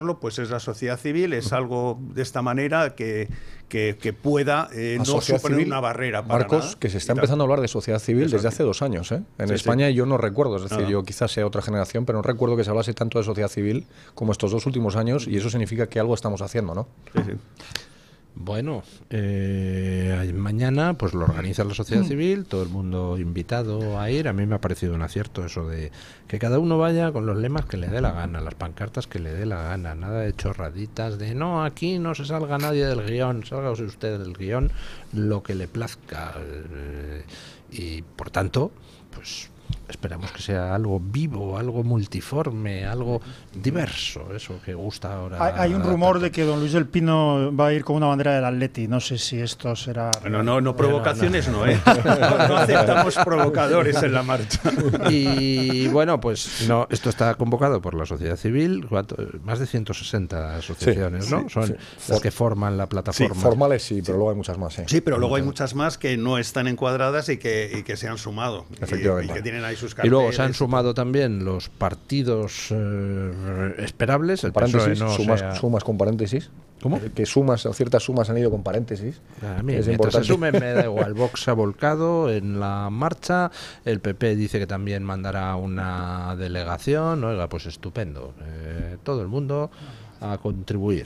pues es la sociedad civil, es algo de esta manera que pueda no suponer una barrera para Marcos, nada, que se está empezando a hablar de sociedad civil desde hace 2 años. En España yo no recuerdo, es decir, yo quizás sea otra generación, pero no recuerdo que se hablase tanto de sociedad civil como estos 2 últimos años, y eso significa que algo estamos haciendo, ¿no? Sí, sí. Bueno, mañana pues lo organiza la sociedad civil, todo el mundo invitado a ir. A mí me ha parecido un acierto eso de que cada uno vaya con los lemas que le dé la gana, las pancartas que le dé la gana, nada de chorraditas de no, aquí no se salga nadie del guión, sálgase usted del guión lo que le plazca, y por tanto pues esperamos que sea algo vivo, algo multiforme, algo diverso, eso que gusta ahora. Hay un rumor de que don Luis del Pino va a ir con una bandera del Atleti. No sé si esto será... Bueno, no provocaciones, no. No aceptamos provocadores en la marcha. Y bueno, pues no, esto está convocado por la sociedad civil, más de 160 asociaciones, ¿no? Son las que forman la plataforma. Sí, formales sí, pero luego hay muchas más. Sí, pero luego hay muchas más que no están encuadradas y que se han sumado. Efectivamente. Y que tienen ahí sus Y carteles. luego se han sumado también los partidos esperables. El PSOE no sumas con paréntesis. ¿Cómo? Que sumas, o ciertas sumas han ido con paréntesis. A mí, es mientras importante. se sumen, me da igual. Vox ha volcado en la marcha. El PP dice que también mandará una delegación. Oiga, pues estupendo. Todo el mundo a contribuir.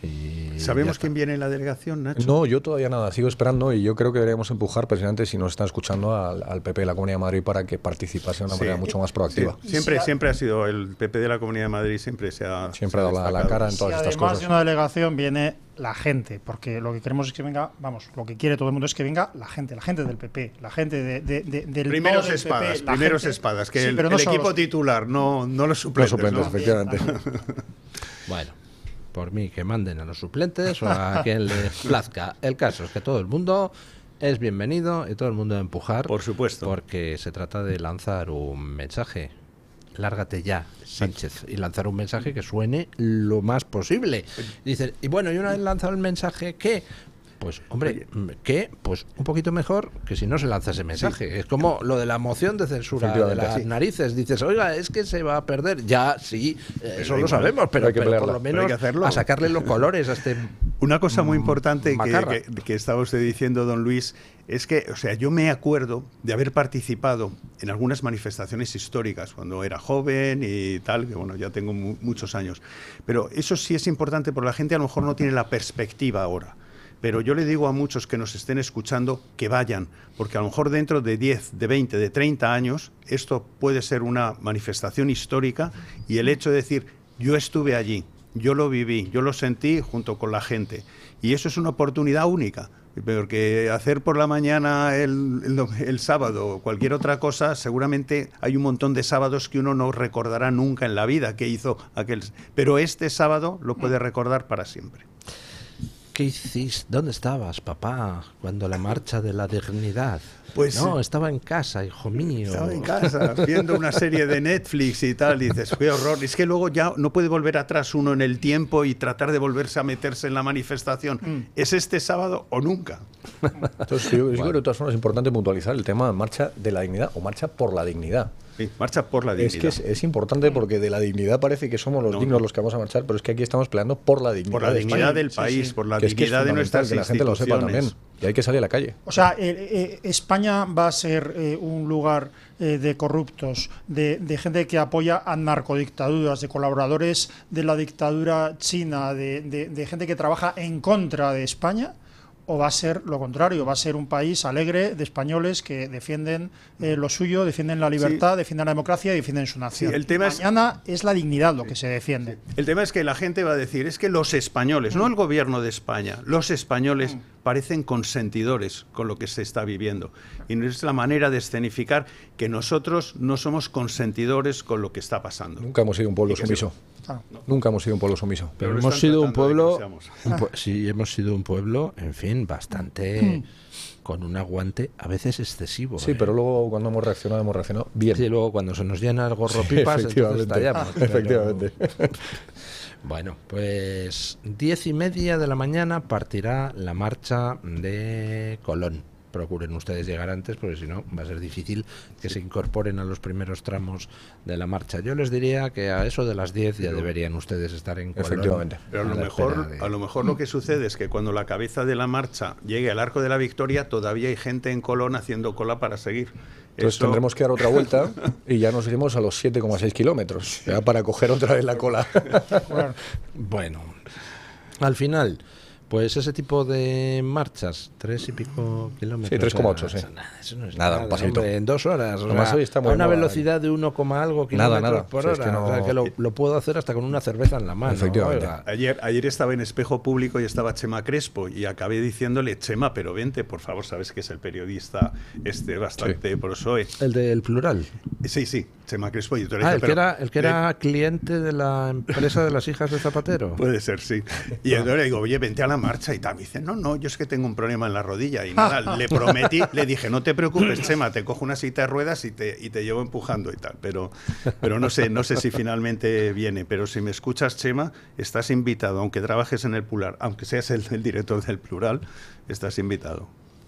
Y ¿Sabemos quién viene en la delegación, Nacho? No, yo todavía nada, sigo esperando, y yo creo que deberíamos empujar, precisamente, si nos están escuchando, al PP de la Comunidad de Madrid para que participase de una manera mucho más proactiva. Sí. Siempre ha sido el PP de la Comunidad de Madrid, siempre ha dado la cara en todas estas cosas. Además de una delegación viene la gente, porque lo que queremos es que venga, lo que quiere todo el mundo es que venga la gente del PP, la gente del primeros del espadas, PP, primeros espadas, que el no equipo titular, no los suplentes. Los suplentes, efectivamente. Bueno, por mí que manden a los suplentes o a quien le plazca. El caso es que todo el mundo es bienvenido y todo el mundo a empujar. Por supuesto. Porque se trata de lanzar un mensaje. Lárgate ya, Sánchez, y lanzar un mensaje que suene lo más posible. Dicen, y bueno, y una vez lanzado el mensaje, ¿qué? Pues, hombre, ¿qué? Pues un poquito mejor que si no se lanza ese mensaje. Sí. Es como lo de la moción de censura de las narices. Dices, oiga, es que se va a perder. Ya, sí, eso lo sabemos, pero por lo menos a sacarle los colores a este... Una cosa muy importante que estaba usted diciendo, don Luis, es que, o sea, yo me acuerdo de haber participado en algunas manifestaciones históricas cuando era joven y tal, que bueno, ya tengo muchos años. Pero eso sí es importante porque la gente a lo mejor no tiene la perspectiva ahora. Pero yo le digo a muchos que nos estén escuchando que vayan, porque a lo mejor dentro de 10, de 20, de 30 años, esto puede ser una manifestación histórica, y el hecho de decir, yo estuve allí, yo lo viví, yo lo sentí junto con la gente, y eso es una oportunidad única, porque hacer por la mañana el sábado o cualquier otra cosa, seguramente hay un montón de sábados que uno no recordará nunca en la vida que hizo aquel, pero este sábado lo puede recordar para siempre. ¿Qué hiciste? ¿Dónde estabas, papá, cuando la marcha de la dignidad? Pues no, estaba en casa, hijo mío. Estaba en casa, viendo una serie de Netflix y tal, y dices, qué horror. Es que luego ya no puede volver atrás uno en el tiempo y tratar de volverse a meterse en la manifestación. ¿Es este sábado o nunca? Entonces, yo creo que de todas formas es importante puntualizar el tema de marcha de la dignidad o marcha por la dignidad. Sí, marcha por la dignidad. Es que es importante, porque de la dignidad parece que somos los dignos los que vamos a marchar, pero es que aquí estamos peleando por la dignidad. Por la dignidad del país, por la dignidad de nuestras instituciones. Que la gente lo sepa también. Y hay que salir a la calle. O sea, España va a ser un lugar de corruptos, de gente que apoya a narcodictaduras, de colaboradores de la dictadura china, de gente que trabaja en contra de España. ¿O va a ser lo contrario? Va a ser un país alegre de españoles que defienden lo suyo, defienden la libertad, defienden la democracia y defienden su nación. Sí, el tema Mañana es la dignidad lo que se defiende. El tema es que la gente va a decir, es que los españoles, no el gobierno de España, los españoles parecen consentidores con lo que se está viviendo. Y no es la manera de escenificar que nosotros no somos consentidores con lo que está pasando. Nunca hemos sido un pueblo sumiso. Nunca hemos sido un pueblo sumiso. Pero hemos sido un pueblo, sí, hemos sido un pueblo, en fin, bastante con un aguante a veces excesivo. Sí, pero luego cuando hemos reaccionado bien. Sí, luego cuando se nos llena el gorro pipas, entonces estallamos. Efectivamente. Bueno, pues 10:30 de la mañana partirá la marcha de Colón. procuren ustedes llegar antes, porque si no va a ser difícil que se incorporen a los primeros tramos de la marcha. Yo les diría que a eso de las 10 ya deberían ustedes estar en Colón. Efectivamente. Pero a lo mejor lo que sucede es que cuando la cabeza de la marcha llegue al Arco de la Victoria, todavía hay gente en Colón haciendo cola para seguir. Entonces tendremos que dar otra vuelta y ya nos iremos a los 7,6 kilómetros, ya para coger otra vez la cola. Bueno, al final, pues ese tipo de marchas, 3 y pico kilómetros. Sí, 3,8, sí. Eso no es nada, un pasito. Hombre, en 2 horas. Además, hoy está a muy una moda, velocidad de 1, algo kilómetros nada. por Sí, hora. es que no... O sea, que lo puedo hacer hasta con una cerveza en la mano. Efectivamente. Ayer estaba en Espejo Público y estaba Chema Crespo y acabé diciéndole, Chema, pero vente, por favor, sabes que es el periodista bastante prosoe. El del Plural. Sí, Chema Crespo. Y el que era cliente de la empresa de las hijas de Zapatero. Puede ser, sí. Y entonces le digo, oye, vente a la marcha y tal. Me dice, no, yo es que tengo un problema en la rodilla. Y nada, le prometí, le dije, no te preocupes, Chema, te cojo una silla de ruedas y te llevo empujando y tal. Pero no sé si finalmente viene. Pero si me escuchas, Chema, estás invitado, aunque trabajes en el Plural, aunque seas el director del Plural, estás invitado.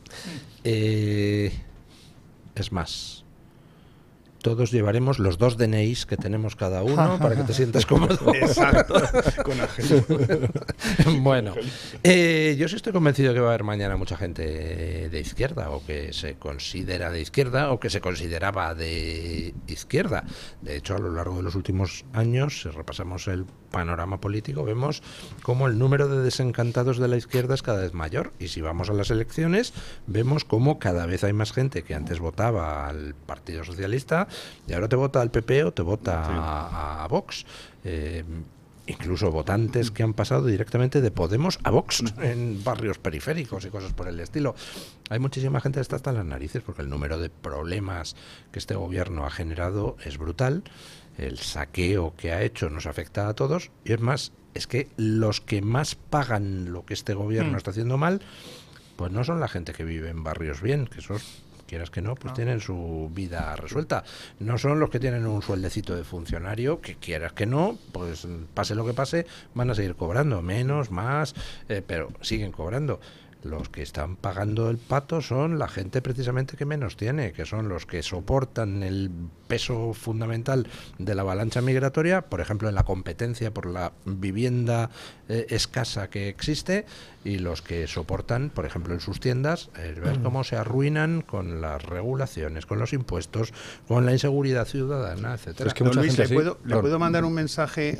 Es más, todos llevaremos los 2 DNIs que tenemos cada uno para que te sientas cómodo. Exacto, con Ángel. Bueno, yo sí estoy convencido que va a haber mañana mucha gente de izquierda, o que se considera de izquierda, o que se consideraba de izquierda. De hecho, a lo largo de los últimos años, si repasamos el panorama político, vemos cómo el número de desencantados de la izquierda es cada vez mayor. Y si vamos a las elecciones, vemos cómo cada vez hay más gente que antes votaba al Partido Socialista y ahora te vota al PP o te vota a Vox. Incluso votantes que han pasado directamente de Podemos a Vox en barrios periféricos y cosas por el estilo. Hay muchísima gente que está hasta en las narices porque el número de problemas que este gobierno ha generado es brutal. El saqueo que ha hecho nos afecta a todos, y es más, es que los que más pagan lo que este gobierno está haciendo mal, pues no son la gente que vive en barrios bien, que esos, quieras que no, pues tienen su vida resuelta. No son los que tienen un sueldecito de funcionario, que quieras que no, pues pase lo que pase, van a seguir cobrando, menos, más, pero siguen cobrando. Los que están pagando el pato son la gente precisamente que menos tiene, que son los que soportan el peso fundamental de la avalancha migratoria, por ejemplo en la competencia por la vivienda escasa que existe, y los que soportan, por ejemplo en sus tiendas, ver cómo se arruinan con las regulaciones, con los impuestos, con la inseguridad ciudadana, etcétera. Es que mucha Luis, gente ¿le puedo mandar un mensaje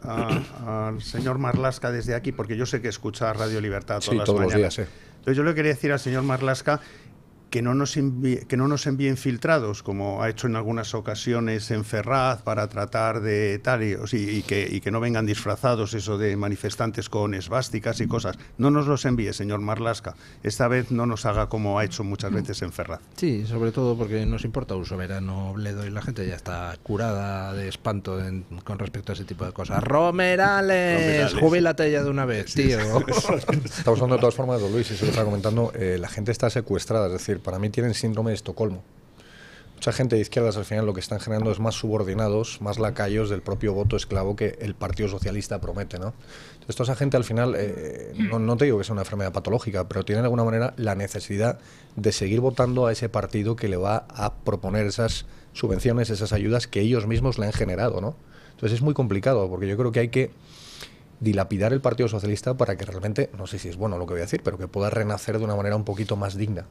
al señor Marlaska desde aquí? Porque yo sé que escucha Radio Libertad todas las mañanas. Los días, sí. Entonces yo le quería decir al señor Marlaska que no nos envíe infiltrados, como ha hecho en algunas ocasiones en Ferraz, para tratar de tal, y que no vengan disfrazados eso de manifestantes con esvásticas y cosas. No nos los envíe, señor Marlaska. Esta vez no nos haga como ha hecho muchas veces en Ferraz. Sí, sobre todo porque nos importa un soberano bledo y la gente ya está curada de espanto con respecto a ese tipo de cosas. Romerales, jubílate ya de una vez, tío. Estamos hablando de todas formas, don Luis, y se lo está comentando, la gente está secuestrada, es decir, para mí tienen síndrome de Estocolmo. Mucha gente de izquierdas al final lo que están generando es más subordinados, más lacayos del propio voto esclavo que el Partido Socialista promete, ¿no? Entonces toda esa gente al final, no te digo que sea una enfermedad patológica, pero tiene de alguna manera la necesidad de seguir votando a ese partido que le va a proponer esas subvenciones, esas ayudas que ellos mismos le han generado, ¿no? Entonces es muy complicado, porque yo creo que hay que dilapidar el Partido Socialista para que realmente, no sé si es bueno lo que voy a decir, pero que pueda renacer de una manera un poquito más digna.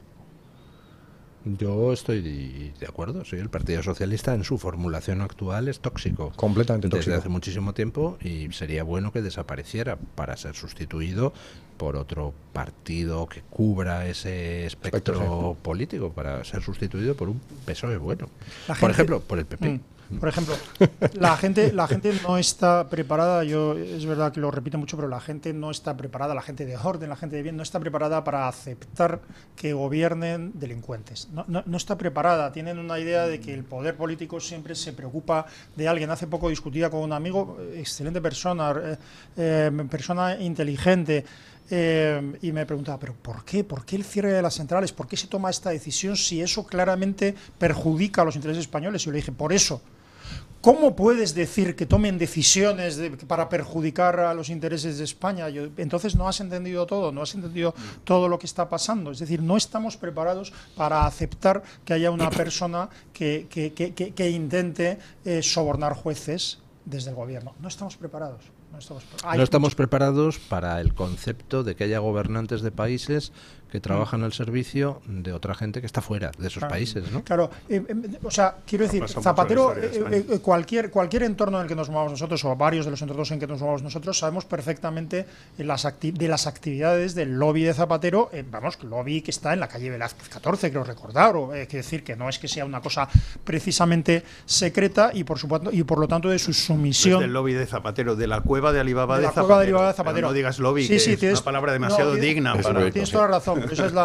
Yo estoy de acuerdo, sí, el Partido Socialista en su formulación actual es tóxico. Completamente tóxico. Desde hace muchísimo tiempo, y sería bueno que desapareciera para ser sustituido por otro partido que cubra ese espectro político, para ser sustituido por un PSOE bueno. Por ejemplo, por el PP. Por ejemplo, la gente no está preparada, es verdad que lo repito mucho, pero la gente no está preparada, la gente de orden, la gente de bien, no está preparada para aceptar que gobiernen delincuentes. No está preparada, tienen una idea de que el poder político siempre se preocupa de alguien. Hace poco discutía con un amigo, excelente persona, persona inteligente, y me preguntaba, ¿pero por qué? ¿Por qué el cierre de las centrales? ¿Por qué se toma esta decisión si eso claramente perjudica a los intereses españoles? Y yo le dije, por eso. ¿Cómo puedes decir que tomen decisiones para perjudicar a los intereses de España? Entonces no has entendido todo, no has entendido todo lo que está pasando. Es decir, no estamos preparados para aceptar que haya una persona que intente sobornar jueces desde el gobierno. No estamos preparados. No estamos preparados para el concepto de que haya gobernantes de países que trabajan al servicio de otra gente que está fuera de esos países, ¿no? Claro, o sea, quiero decir, Zapatero, cualquier entorno en el que nos movamos nosotros, o varios de los entornos en que nos movamos nosotros, sabemos perfectamente de las actividades del lobby de Zapatero, lobby que está en la calle Velázquez 14, creo recordar, quiero decir que no es que sea una cosa precisamente secreta y por supuesto y por lo tanto de su sumisión. No es del lobby de Zapatero, de la cueva de Alibaba de Zapatero. Cueva de Alibaba de Zapatero. No digas lobby, que es una palabra demasiado digna. Tienes toda la razón. Esa es la,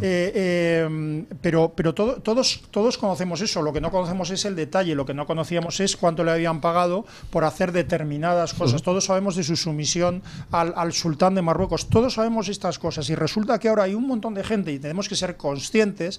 pero todos conocemos eso. Lo que no conocemos es el detalle. Lo que no conocíamos es cuánto le habían pagado por hacer determinadas cosas. Todos sabemos de su sumisión al sultán de Marruecos. Todos sabemos estas cosas. Y resulta que ahora hay un montón de gente, y tenemos que ser conscientes,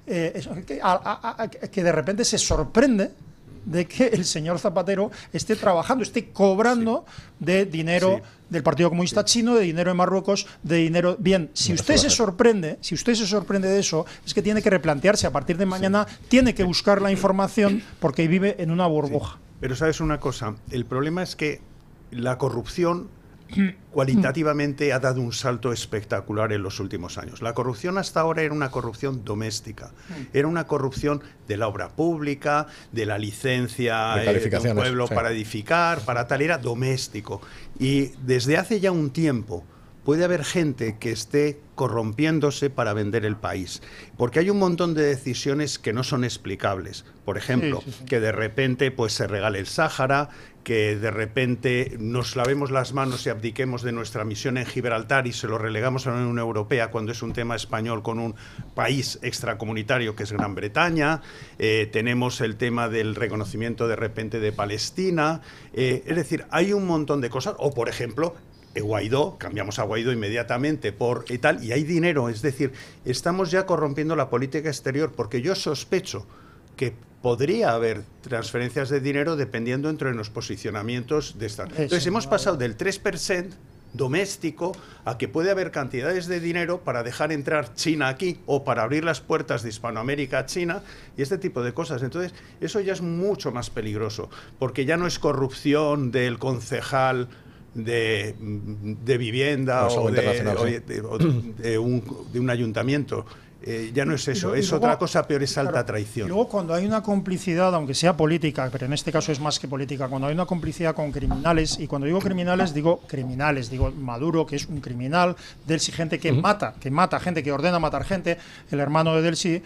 que de repente se sorprende de que el señor Zapatero esté trabajando, esté cobrando de dinero del Partido Comunista Chino, de dinero de Marruecos, de dinero... Bien, si usted se sorprende de eso, es que tiene que replantearse. A partir de mañana tiene que buscar la información porque vive en una burbuja. Sí. Pero sabes una cosa, el problema es que la corrupción cualitativamente ha dado un salto espectacular en los últimos años. La corrupción hasta ahora era una corrupción doméstica, era una corrupción de la obra pública, de la licencia de un pueblo para edificar, para tal, era doméstico. Y desde hace ya un tiempo puede haber gente que esté corrompiéndose para vender el país, porque hay un montón de decisiones que no son explicables. Por ejemplo, que de repente pues se regale el Sáhara, que de repente nos lavemos las manos y abdiquemos de nuestra misión en Gibraltar y se lo relegamos a la Unión Europea cuando es un tema español con un país extracomunitario que es Gran Bretaña. Tenemos el tema del reconocimiento de repente de Palestina. Es decir, hay un montón de cosas. O, por ejemplo, Guaidó, cambiamos a Guaidó inmediatamente por y tal, y hay dinero. Es decir, estamos ya corrompiendo la política exterior, porque yo sospecho que podría haber transferencias de dinero dependiendo entre los posicionamientos de esta. Entonces hemos pasado del 3% doméstico a que puede haber cantidades de dinero para dejar entrar China aquí o para abrir las puertas de Hispanoamérica a China y este tipo de cosas. Entonces eso ya es mucho más peligroso, porque ya no es corrupción del concejal de vivienda o de un ayuntamiento. Ya no es eso, es otra cosa peor, es alta traición. Y luego cuando hay una complicidad, aunque sea política, pero en este caso es más que política, cuando hay una complicidad con criminales, y cuando digo criminales, digo Maduro, que es un criminal, Delsi, gente que mata gente, que ordena matar gente, el hermano de Delsi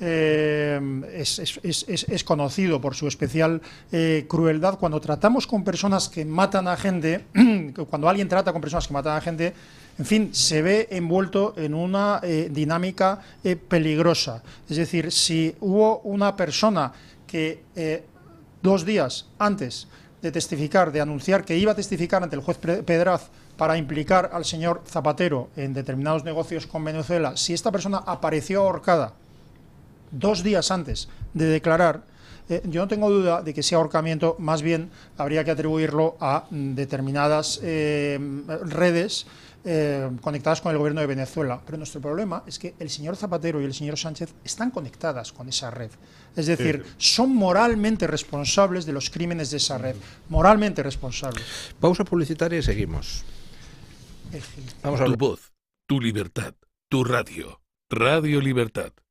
es conocido por su especial crueldad. Cuando tratamos con personas que matan a gente, cuando alguien trata con personas que matan a gente, en fin, se ve envuelto en una dinámica peligrosa. Es decir, si hubo una persona que 2 días antes de testificar, de anunciar que iba a testificar ante el juez Pedraz para implicar al señor Zapatero en determinados negocios con Venezuela, si esta persona apareció ahorcada 2 días antes de declarar, yo no tengo duda de que ese ahorcamiento más bien habría que atribuirlo a determinadas redes conectadas con el gobierno de Venezuela. Pero nuestro problema es que el señor Zapatero y el señor Sánchez están conectadas con esa red. Es decir, son moralmente responsables de los crímenes de esa red. Moralmente responsables. Pausa publicitaria y seguimos. Vamos a tu voz, tu libertad, tu radio. Radio Libertad.